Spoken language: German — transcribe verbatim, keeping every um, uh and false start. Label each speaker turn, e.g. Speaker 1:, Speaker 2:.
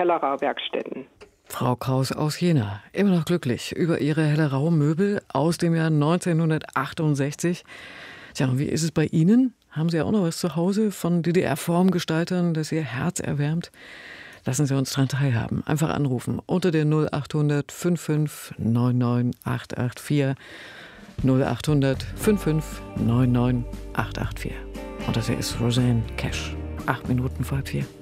Speaker 1: Hellerau Werkstätten.
Speaker 2: Frau Kraus aus Jena, immer noch glücklich über ihre Hellerau Möbel aus dem Jahr neunzehnhundertachtundsechzig. Tja, und wie ist es bei Ihnen? Haben Sie auch noch was zu Hause von D D R-Formgestaltern, das Ihr Herz erwärmt? Lassen Sie uns daran teilhaben. Einfach anrufen unter der null achthundert fünfundfünfzig neunundneunzig achthundertvier. null achthundert fünfundfünfzig neunundneunzig achthundertvier. Und das hier ist Rosanne Cash. Acht Minuten vor halb vier.